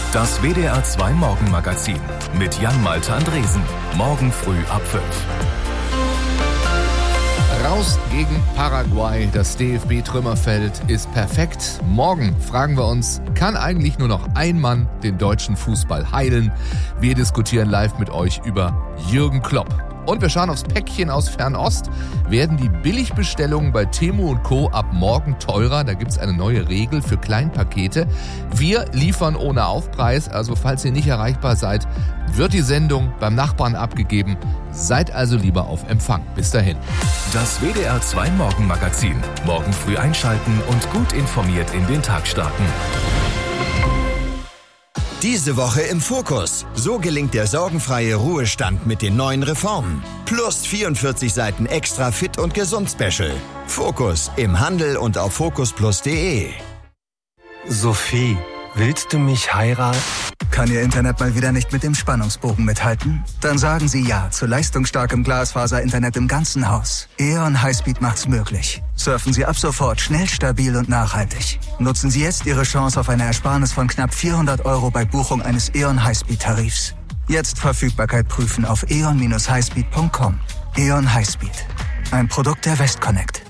Das WDR 2 Morgenmagazin mit Jan-Malte Andresen. Morgen früh ab 5. Raus gegen Paraguay. Das DFB-Trümmerfeld ist perfekt. Morgen fragen wir uns, kann eigentlich nur noch ein Mann den deutschen Fußball heilen? Wir diskutieren live mit euch über Jürgen Klopp. Und wir schauen aufs Päckchen aus Fernost. Werden die Billigbestellungen bei Temu & Co. ab morgen teurer? Da gibt es eine neue Regel für Kleinpakete. Wir liefern ohne Aufpreis, also falls ihr nicht erreichbar seid, wird die Sendung beim Nachbarn abgegeben. Seid also lieber auf Empfang. Bis dahin. Das WDR 2 Morgenmagazin. Morgen früh einschalten und gut informiert in den Tag starten. Diese Woche im Fokus. So gelingt der sorgenfreie Ruhestand mit den neuen Reformen. Plus 44 Seiten extra fit und gesund Special. Fokus im Handel und auf focusplus.de. Sophie, willst du mich heiraten? Kann Ihr Internet mal wieder nicht mit dem Spannungsbogen mithalten? Dann sagen Sie ja zu leistungsstarkem Glasfaser-Internet im ganzen Haus. E.ON Highspeed macht's möglich. Surfen Sie ab sofort schnell, stabil und nachhaltig. Nutzen Sie jetzt Ihre Chance auf eine Ersparnis von knapp 400 € bei Buchung eines E.ON Highspeed-Tarifs. Jetzt Verfügbarkeit prüfen auf eon-highspeed.com. E.ON Highspeed. Ein Produkt der Westconnect.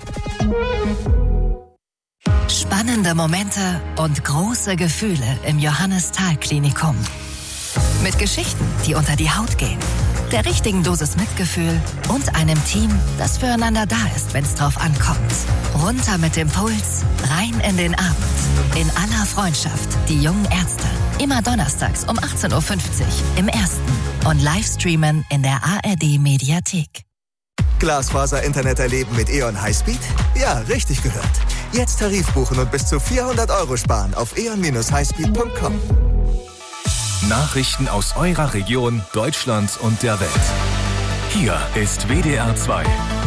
Spannende Momente und große Gefühle im Johannes-Thal-Klinikum. Mit Geschichten, die unter die Haut gehen, der richtigen Dosis Mitgefühl und einem Team, das füreinander da ist, wenn es drauf ankommt. Runter mit dem Puls, rein in den Abend. In aller Freundschaft, die jungen Ärzte. Immer donnerstags um 18.50 Uhr im Ersten und Livestreamen in der ARD-Mediathek. Glasfaser-Internet erleben mit E.ON Highspeed? Ja, richtig gehört. Jetzt Tarif buchen und bis zu 400 € sparen auf eon-highspeed.com. Nachrichten aus eurer Region, Deutschland und der Welt. Hier ist WDR 2.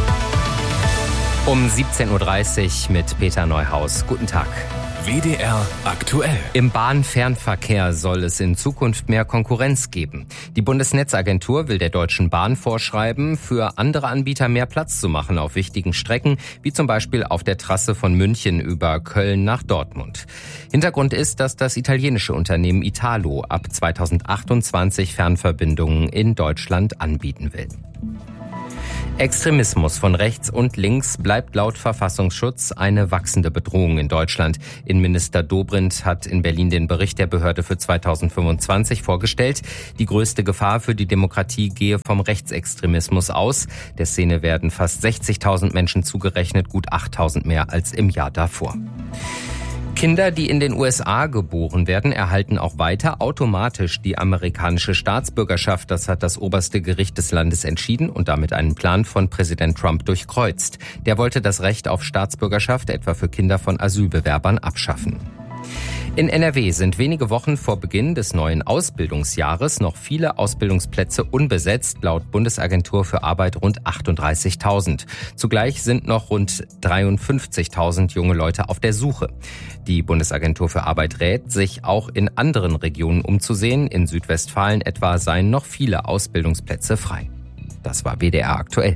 Um 17.30 Uhr mit Peter Neuhaus. Guten Tag. WDR aktuell. Im Bahnfernverkehr soll es in Zukunft mehr Konkurrenz geben. Die Bundesnetzagentur will der Deutschen Bahn vorschreiben, für andere Anbieter mehr Platz zu machen auf wichtigen Strecken, wie zum Beispiel auf der Trasse von München über Köln nach Dortmund. Hintergrund ist, dass das italienische Unternehmen Italo ab 2028 Fernverbindungen in Deutschland anbieten will. Extremismus von rechts und links bleibt laut Verfassungsschutz eine wachsende Bedrohung in Deutschland. Innenminister Dobrindt hat in Berlin den Bericht der Behörde für 2025 vorgestellt. Die größte Gefahr für die Demokratie gehe vom Rechtsextremismus aus. Der Szene werden fast 60.000 Menschen zugerechnet, gut 8.000 mehr als im Jahr davor. Kinder, die in den USA geboren werden, erhalten auch weiter automatisch die amerikanische Staatsbürgerschaft. Das hat das oberste Gericht des Landes entschieden und damit einen Plan von Präsident Trump durchkreuzt. Der wollte das Recht auf Staatsbürgerschaft etwa für Kinder von Asylbewerbern abschaffen. In NRW sind wenige Wochen vor Beginn des neuen Ausbildungsjahres noch viele Ausbildungsplätze unbesetzt, laut Bundesagentur für Arbeit rund 38.000. Zugleich sind noch rund 53.000 junge Leute auf der Suche. Die Bundesagentur für Arbeit rät, sich auch in anderen Regionen umzusehen. In Südwestfalen etwa seien noch viele Ausbildungsplätze frei. Das war WDR aktuell.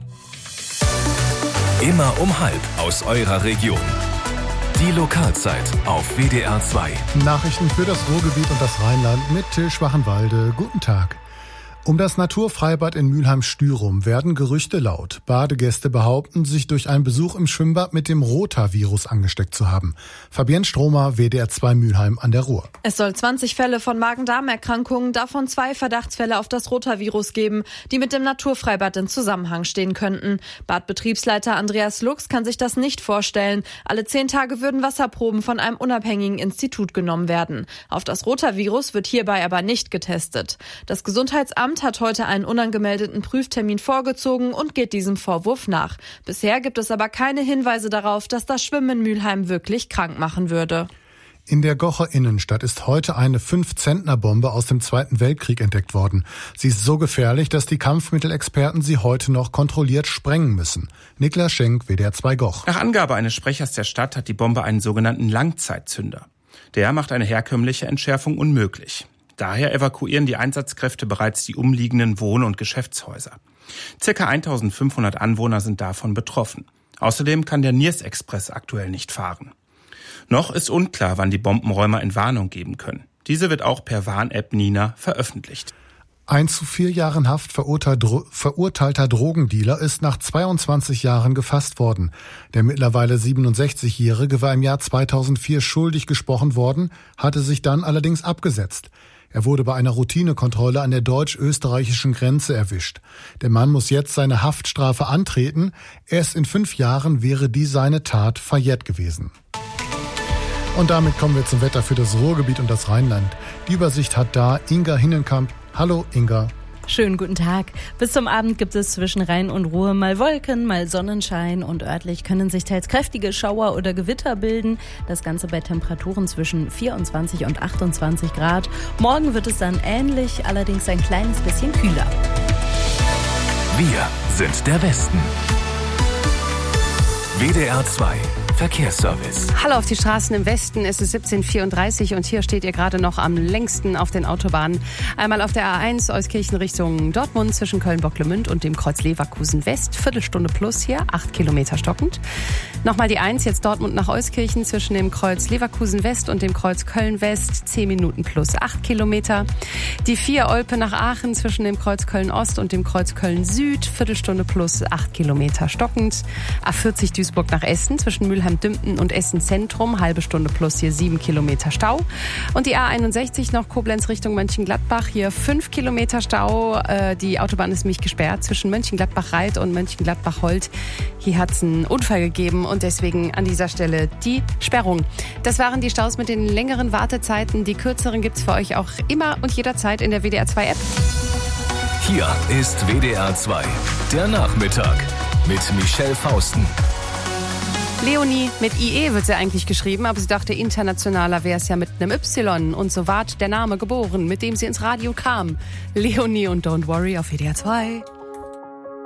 Immer um 12:30 aus eurer Region. Die Lokalzeit auf WDR 2. Nachrichten für das Ruhrgebiet und das Rheinland mit Till Schwachenwalde. Guten Tag. Um das Naturfreibad in Mülheim-Stürum werden Gerüchte laut. Badegäste behaupten, sich durch einen Besuch im Schwimmbad mit dem Rotavirus angesteckt zu haben. Fabienne Stromer, WDR 2 Mülheim an der Ruhr. Es soll 20 Fälle von Magen-Darm-Erkrankungen, davon 2 Verdachtsfälle auf das Rotavirus geben, die mit dem Naturfreibad in Zusammenhang stehen könnten. Badbetriebsleiter Andreas Lux kann sich das nicht vorstellen. Alle 10 Tage würden Wasserproben von einem unabhängigen Institut genommen werden. Auf das Rotavirus wird hierbei aber nicht getestet. Das Gesundheitsamt hat heute einen unangemeldeten Prüftermin vorgezogen und geht diesem Vorwurf nach. Bisher gibt es aber keine Hinweise darauf, dass das Schwimmen in Mülheim wirklich krank machen würde. In der Gocher Innenstadt ist heute eine 5-Zentner-Bombe aus dem Zweiten Weltkrieg entdeckt worden. Sie ist so gefährlich, dass die Kampfmittelexperten sie heute noch kontrolliert sprengen müssen. Niklas Schenk, WDR 2 Goch. Nach Angabe eines Sprechers der Stadt hat die Bombe einen sogenannten Langzeitzünder. Der macht eine herkömmliche Entschärfung unmöglich. Daher evakuieren die Einsatzkräfte bereits die umliegenden Wohn- und Geschäftshäuser. Circa 1500 Anwohner sind davon betroffen. Außerdem kann der Niers-Express aktuell nicht fahren. Noch ist unklar, wann die Bombenräumer Entwarnung geben können. Diese wird auch per Warn-App Nina veröffentlicht. Ein zu 4 Jahren Haft verurteilter Drogendealer ist nach 22 Jahren gefasst worden. Der mittlerweile 67-Jährige war im Jahr 2004 schuldig gesprochen worden, hatte sich dann allerdings abgesetzt. Er wurde bei einer Routinekontrolle an der deutsch-österreichischen Grenze erwischt. Der Mann muss jetzt seine Haftstrafe antreten. Erst in 5 Jahren wäre seine Tat verjährt gewesen. Und damit kommen wir zum Wetter für das Ruhrgebiet und das Rheinland. Die Übersicht hat da Inga Hinnenkamp. Hallo Inga. Schönen guten Tag. Bis zum Abend gibt es zwischen Rhein und Ruhr mal Wolken, mal Sonnenschein und örtlich können sich teils kräftige Schauer oder Gewitter bilden. Das Ganze bei Temperaturen zwischen 24 und 28 Grad. Morgen wird es dann ähnlich, allerdings ein kleines bisschen kühler. Wir sind der Westen. WDR 2 Verkehrsservice. Hallo auf die Straßen im Westen. Es ist 17:34 und hier steht ihr gerade noch am längsten auf den Autobahnen. Einmal auf der A1 Euskirchen Richtung Dortmund zwischen Köln-Bocklemünd und dem Kreuz Leverkusen West. Viertelstunde plus hier, 8 Kilometer stockend. Nochmal die 1 jetzt Dortmund nach Euskirchen zwischen dem Kreuz Leverkusen West und dem Kreuz Köln West. 10 Minuten plus 8 Kilometer. Die 4 Olpe nach Aachen zwischen dem Kreuz Köln Ost und dem Kreuz Köln Süd. Viertelstunde plus 8 Kilometer stockend. A40 Duisburg nach Essen zwischen Mülheim-Dümpten und Essen Zentrum, halbe Stunde plus hier 7 Kilometer Stau. Und die A61 noch Koblenz Richtung Mönchengladbach, hier 5 Kilometer Stau. Die Autobahn ist nämlich gesperrt zwischen Mönchengladbach-Reit und Mönchengladbach-Holt. Hier hat es einen Unfall gegeben und deswegen an dieser Stelle die Sperrung. Das waren die Staus mit den längeren Wartezeiten. Die kürzeren gibt es für euch auch immer und jederzeit in der WDR 2 App. Hier ist WDR 2, der Nachmittag mit Michelle Fausten. Leonie, mit IE wird sie eigentlich geschrieben, aber sie dachte, internationaler wäre es ja mit einem Y. Und so ward der Name geboren, mit dem sie ins Radio kam. Leonie und Don't Worry auf WDR 2.